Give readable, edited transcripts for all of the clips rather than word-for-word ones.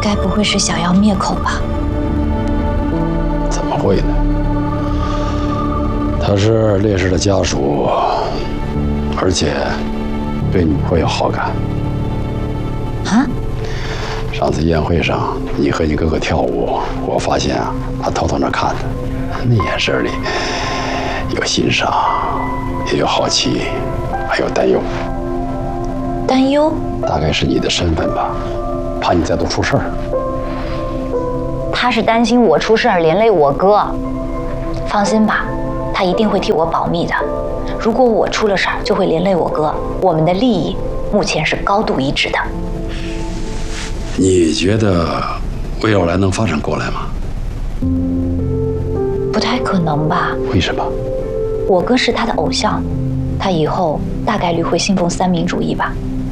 该不会是想要灭口吧？ 怎么会呢？他是烈士的家属，而且对你颇有好感。 啊？ 上次宴会上，你和你哥哥跳舞，我发现啊，他偷偷那看的，那眼神里有欣赏，也有好奇，还有担忧。 担忧？ 大概是你的身份吧，怕你再度出事儿。 他是担心我出事儿连累我哥。放心吧，他一定会替我保密的。如果我出了事儿，就会连累我哥。我们的利益目前是高度一致的。 你觉得魏若兰能发展过来吗？ 不太可能吧？ 为什么？ 我哥是他的偶像，他以后大概率会信奉三民主义吧。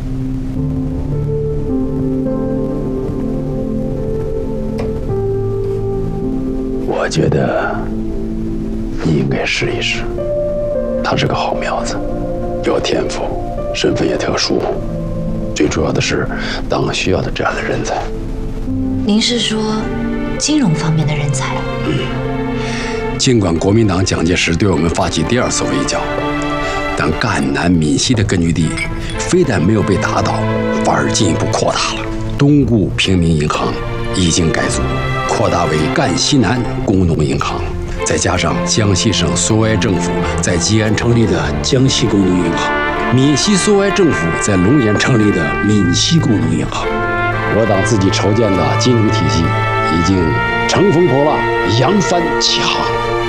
我觉得你应该试一试。他是个好苗子，有天赋，身份也特殊，最主要的是党需要的这样的人才。 您是说金融方面的人才？ 尽管国民党蒋介石对我们发起第二次围剿，但赣南闽西的根据地非但没有被打倒，反而进一步扩大了。东固平民银行一经改组，扩大为赣西南工农银行，再加上江西省苏维埃政府在吉安成立的江西工农银行，闽西苏维埃政府在龙岩成立的闽西工农银行，我党自己筹建的金融体系已经乘风破浪，扬帆起航。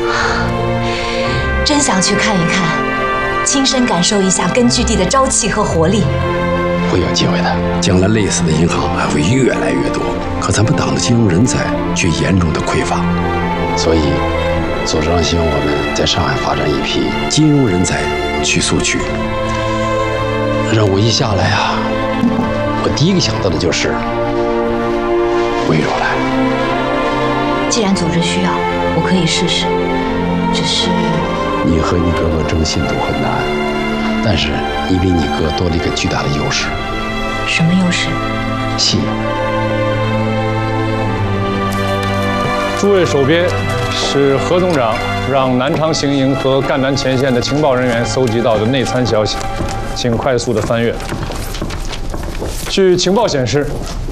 真想去看一看，亲身感受一下根据地的朝气和活力。 会有机会的，将来类似的银行还会越来越多。可咱们党的金融人才却严重的匮乏，所以组织上希望我们在上海发展一批金融人才去苏区。任务一下来啊，我第一个想到的就是魏若兰。 既然组织需要，我可以试试。只是你和你哥哥争信度很难，但是你比你哥多了一个巨大的优势。 什么优势？ 信仰。 诸位手边是何总长让南昌行营和赣南前线的情报人员搜集到的内参消息，请快速的翻阅。据情报显示，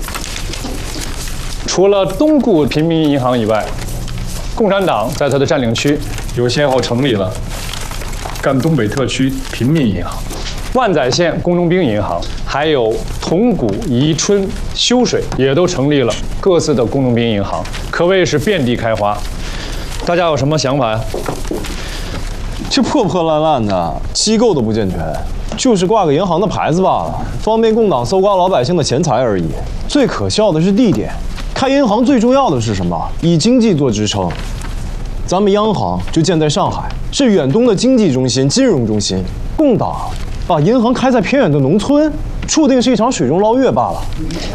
除了东固平民银行以外，共产党在它的占领区有先后成立了赣东北特区平民银行、万载县工农兵银行，还有铜鼓、宜春、修水也都成立了各自的工农兵银行，可谓是遍地开花。大家有什么想法呀？ 这破破烂烂的机构都不健全，就是挂个银行的牌子罢了，方便共党搜刮老百姓的钱财而已。最可笑的是地点，开银行最重要的是什么？以经济做支撑。咱们央行就建在上海，是远东的经济中心、金融中心。共党把银行开在偏远的农村，注定是一场水中捞月罢了。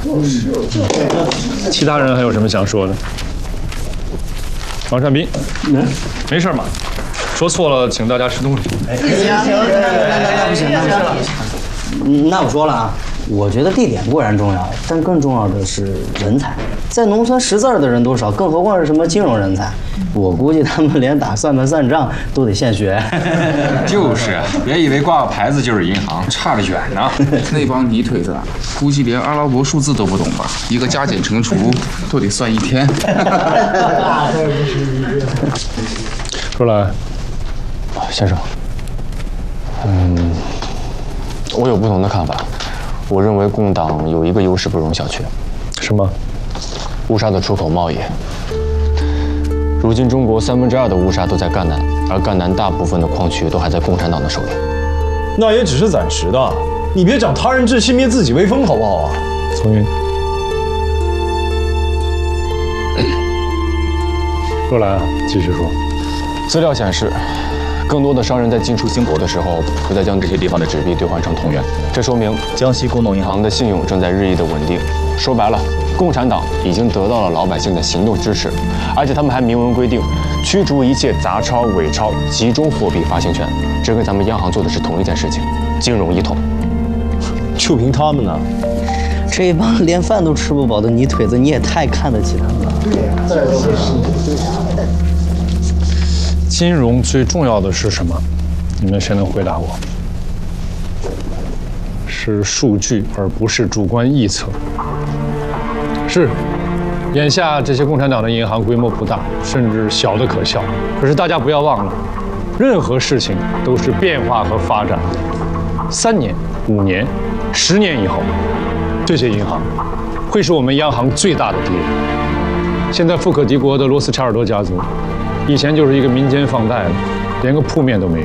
其他人还有什么想说的？王善斌，没事嘛，说错了，请大家吃东西。 那我说了啊，我觉得地点固然重要，但更重要的是人才。在农村识字的人都少，更何况是什么金融人才？我估计他们连打算盘算账都得现学。 就是，别以为挂个牌子就是银行，差得远呢。那帮泥腿子，估计连阿拉伯数字都不懂吧？一个加减乘除都得算一天。 出来， 先生，我有不同的看法。我认为共党有一个优势不容小觑。 什么？ 乌沙的出口贸易。如今中国2/3的乌沙都在赣南，而赣南大部分的矿区都还在共产党的手里。那也只是暂时的，你别长他人志气灭自己威风，好不好啊？ 丛云，若兰，继续说。 资料显示，更多的商人在进出兴国的时候，不再将这些地方的纸币兑换成铜元，这说明江西工农银行的信用正在日益的稳定。说白了，共产党已经得到了老百姓的行动支持，而且他们还明文规定，驱逐一切杂钞、伪钞、集中货币发行权。这跟咱们央行做的是同一件事情，金融一统。就凭他们呢？ 这帮连饭都吃不饱的泥腿子，你也太看得起他们了。 金融最重要的是什么？你们谁能回答我？是数据，而不是主观臆测。是，眼下这些共产党的银行规模不大，甚至小的可笑。可是大家不要忘了，任何事情都是变化和发展的。3年、5年、10年以后，这些银行会是我们央行最大的敌人。现在富可敌国的罗斯柴尔德家族，以前就是一个民间放贷的，连个铺面都没有。